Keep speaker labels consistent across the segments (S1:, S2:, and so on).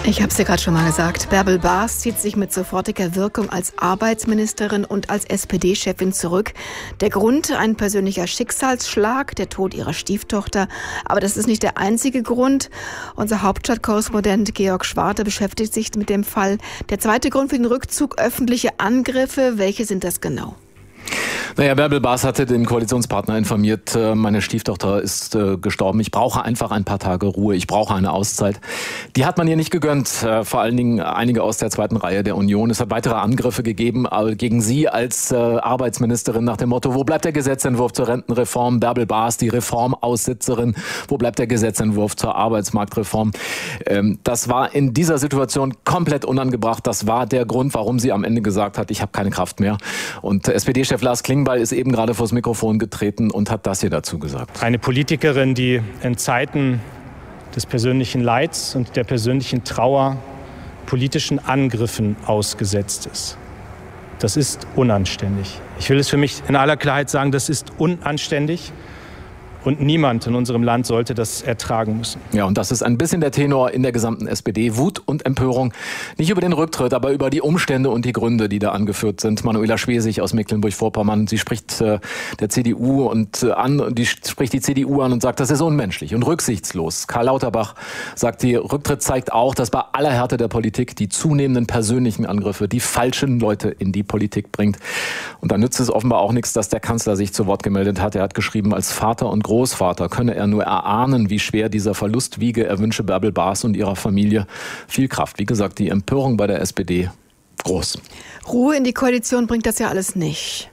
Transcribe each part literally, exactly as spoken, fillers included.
S1: Ich habe es ja gerade schon mal gesagt. Bärbel Baas zieht sich mit sofortiger Wirkung als Arbeitsministerin und als S P D-Chefin zurück. Der Grund, ein persönlicher Schicksalsschlag, der Tod ihrer Stieftochter. Aber das ist nicht der einzige Grund. Unser Hauptstadtkorrespondent Georg Schwarte beschäftigt sich mit dem Fall. Der zweite Grund für den Rückzug, öffentliche Angriffe. Welche sind das genau?
S2: Naja, Bärbel Baas hatte den Koalitionspartner informiert, meine Stieftochter ist äh, gestorben. Ich brauche einfach ein paar Tage Ruhe. Ich brauche eine Auszeit. Die hat man ihr nicht gegönnt. Äh, vor allen Dingen einige aus der zweiten Reihe der Union. Es hat weitere Angriffe gegeben äh, gegen sie als äh, Arbeitsministerin nach dem Motto, wo bleibt der Gesetzentwurf zur Rentenreform? Bärbel Baas, die Reformaussitzerin. Wo bleibt der Gesetzentwurf zur Arbeitsmarktreform? Ähm, das war in dieser Situation komplett unangebracht. Das war der Grund, warum sie am Ende gesagt hat, ich habe keine Kraft mehr. Und S P D-Chef Lars Klingbeil ist eben gerade vors Mikrofon getreten und hat das hier dazu gesagt.
S3: Eine Politikerin, die in Zeiten des persönlichen Leids und der persönlichen Trauer politischen Angriffen ausgesetzt ist. Das ist unanständig. Ich will es für mich in aller Klarheit sagen, das ist unanständig. Und niemand in unserem Land sollte das ertragen müssen.
S2: Ja, und das ist ein bisschen der Tenor in der gesamten S P D. Wut und Empörung, nicht über den Rücktritt, aber über die Umstände und die Gründe, die da angeführt sind. Manuela Schwesig aus Mecklenburg-Vorpommern, sie spricht äh, der C D U und äh, an, die spricht die C D U an und sagt, das ist unmenschlich und rücksichtslos. Karl Lauterbach sagt, die Rücktritt zeigt auch, dass bei aller Härte der Politik die zunehmenden persönlichen Angriffe die falschen Leute in die Politik bringt. Und da nützt es offenbar auch nichts, dass der Kanzler sich zu Wort gemeldet hat. Er hat geschrieben, als Vater und Großvater Großvater könne er nur erahnen, wie schwer dieser Verlust wiege. Er wünsche Bärbel Baas und ihrer Familie viel Kraft. Wie gesagt, die Empörung bei der S P D groß.
S1: Ruhe in die Koalition bringt das ja alles nicht.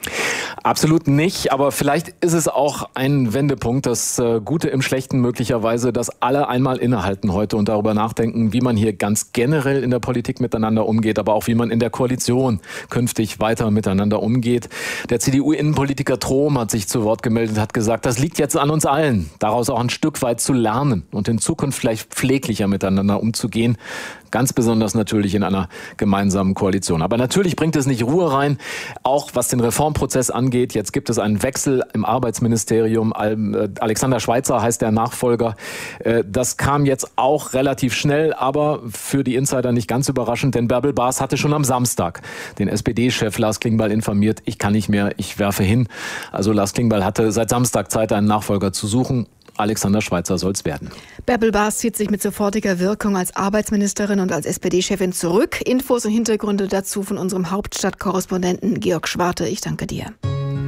S2: Absolut nicht, aber vielleicht ist es auch ein Wendepunkt, das äh, Gute im Schlechten möglicherweise, dass alle einmal innehalten heute und darüber nachdenken, wie man hier ganz generell in der Politik miteinander umgeht, aber auch wie man in der Koalition künftig weiter miteinander umgeht. Der C D U-Innenpolitiker Trom hat sich zu Wort gemeldet, hat gesagt, das liegt jetzt an uns allen, daraus auch ein Stück weit zu lernen und in Zukunft vielleicht pfleglicher miteinander umzugehen. Ganz besonders natürlich in einer gemeinsamen Koalition. Aber natürlich bringt es nicht Ruhe rein, auch was den Reformprozess angeht. Jetzt gibt es einen Wechsel im Arbeitsministerium. Alexander Schweitzer heißt der Nachfolger. Das kam jetzt auch relativ schnell, aber für die Insider nicht ganz überraschend, denn Bärbel Baas hatte schon am Samstag den S P D-Chef Lars Klingbeil informiert, ich kann nicht mehr, ich werfe hin. Also Lars Klingbeil hatte seit Samstag Zeit, einen Nachfolger zu suchen. Alexander Schweitzer soll es werden.
S1: Bärbel Baas zieht sich mit sofortiger Wirkung als Arbeitsministerin und als S P D-Chefin zurück. Infos und Hintergründe dazu von unserem Hauptstadtkorrespondenten Georg Schwarte. Ich danke dir.